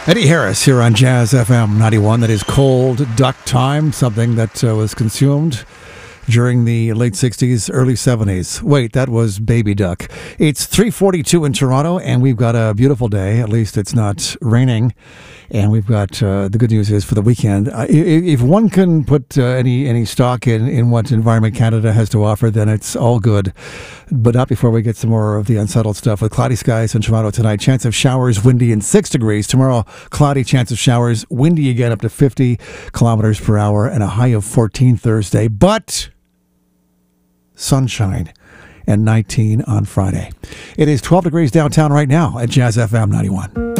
Eddie Harris here on Jazz FM 91. That is Cold Duck Time, something that was consumed during the late 60s, early 70s. Wait, that was Baby Duck. It's 3:42 in Toronto, and we've got a beautiful day. At least it's not raining. And we've got, the good news is for the weekend, if one can put any stock in what Environment Canada has to offer, then it's all good. But not before we get some more of the unsettled stuff. With cloudy skies in Toronto tonight, chance of showers, windy, and 6 degrees. Tomorrow, cloudy, chance of showers, windy again up to 50 kilometers per hour, and a high of 14 Thursday. But sunshine and 19 on Friday. It is 12 degrees downtown right now at Jazz FM 91.